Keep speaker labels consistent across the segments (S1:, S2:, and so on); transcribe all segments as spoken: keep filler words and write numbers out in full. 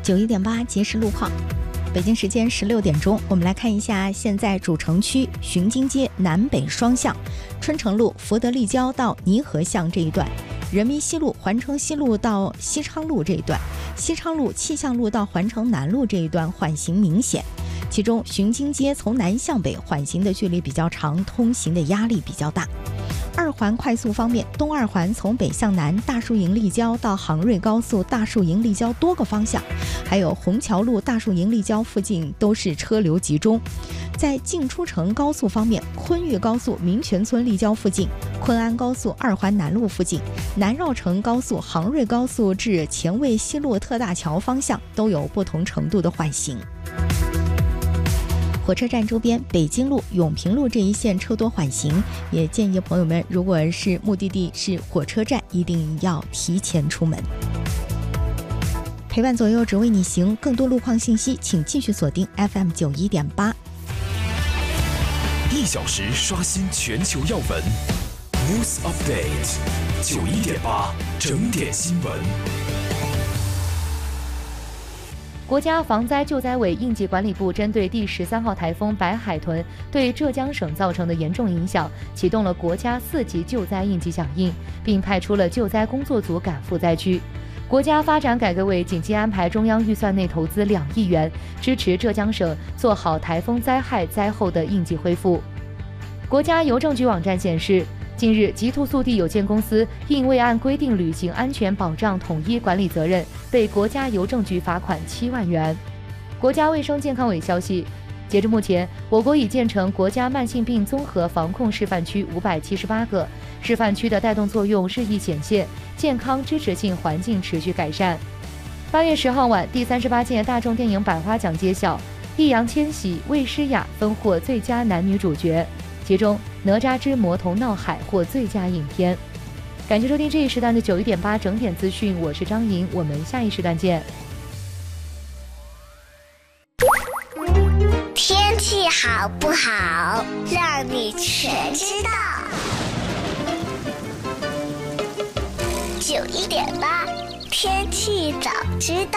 S1: 九一点八节时路况。北京时间十六点钟，我们来看一下现在主城区巡京街南北双向，春城路福德立交到泥河巷这一段，人民西路环城西路到西昌路这一段，西昌路气象路到环城南路这一段缓行明显。其中巡京街从南向北缓行的距离比较长，通行的压力比较大。二环快速方面，东二环从北向南大树营立交到杭瑞高速大树营立交多个方向，还有虹桥路大树营立交附近都是车流集中。在进出城高速方面，昆玉高速民权村立交附近，昆安高速二环南路附近，南绕城高速杭瑞高速至前卫西路特大桥方向都有不同程度的缓行。火车站周边北京路、永平路这一线车多缓行，也建议朋友们如果是目的地是火车站，一定要提前出门。陪伴左右只为你行，更多路况信息请继续锁定 F M 九一点八。
S2: 一小时刷新全球要闻 News Update 九一点八整点新闻。
S3: 国家防灾救灾委应急管理部针对第十三号台风白海豚对浙江省造成的严重影响，启动了国家四级救灾应急响应，并派出了救灾工作组赶赴灾区。国家发展改革委紧急安排中央预算内投资两亿元，支持浙江省做好台风灾害灾后的应急恢复。国家邮政局网站显示，近日，极兔速递有限公司因未按规定履行安全保障统一管理责任，被国家邮政局罚款七万元。国家卫生健康委消息，截至目前，我国已建成国家慢性病综合防控示范区五百七十八个，示范区的带动作用日益显现，健康支持性环境持续改善。八月十号晚，第三十八届大众电影百花奖揭晓，易烊千玺、魏诗雅分获最佳男女主角。其中，《哪吒之魔童闹海》获最佳影片。感谢收听这一时段的九一点八整点资讯，我是张莹，我们下一时段见。
S4: 天气好不好，让你全知道。九一点八，天气早知道。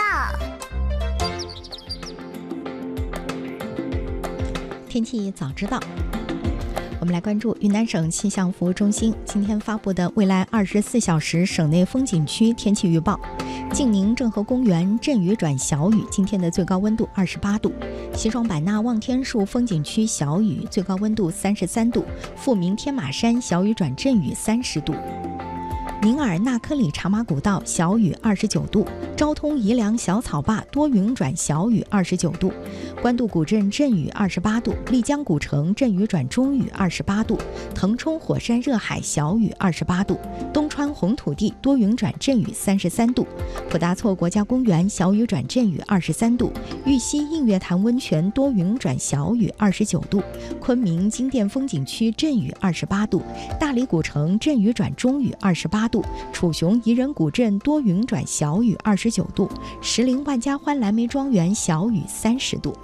S1: 天气早知道。我们来关注云南省气象服务中心今天发布的未来二十四小时省内风景区天气预报。晋宁郑和公园阵雨转小雨，今天的最高温度二十八度；西双版纳望天树风景区小雨，最高温度三十三度；富民天马山小雨转阵雨三十度；宁尔纳科里茶马古道小雨二十九度；昭通宜良小草坝多云转小雨二十九度；官渡古镇阵雨二十八度；丽江古城阵雨转中雨二十八度；腾冲火山热海小雨二十八度；东川红土地多云转阵雨三十三度；普达措国家公园小雨转阵雨二十三度；玉溪映月潭温泉多云转小雨二十九度；昆明金店风景区阵雨二十八度；大理古城阵雨转中雨二十八度；楚雄宜人古镇多云转小雨二十九度；石林万家欢蓝莓庄园小雨三十度。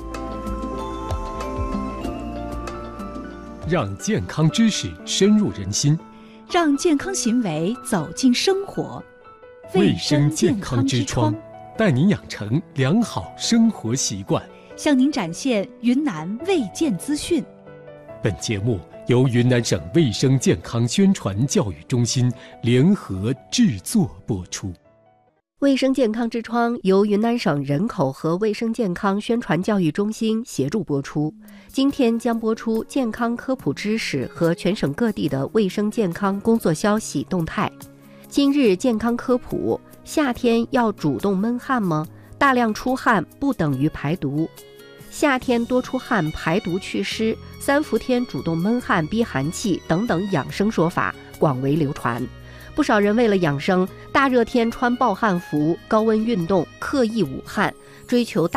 S5: 让健康知识深入人心，
S6: 让健康行为走进生活。
S5: 卫生健康之窗，带您养成良好生活习惯，
S6: 向您展现云南卫健资讯。
S5: 本节目由云南省卫生健康宣传教育中心联合制作播出。
S7: 卫生健康之窗由云南省人口和卫生健康宣传教育中心协助播出。今天将播出健康科普知识和全省各地的卫生健康工作消息动态。今日健康科普：夏天要主动闷汗吗？大量出汗不等于排毒。夏天多出汗排毒祛湿，三伏天主动闷汗逼寒气等等养生说法广为流传。不少人为了养生，大热天穿暴汗服，高温运动，刻意捂汗，追求大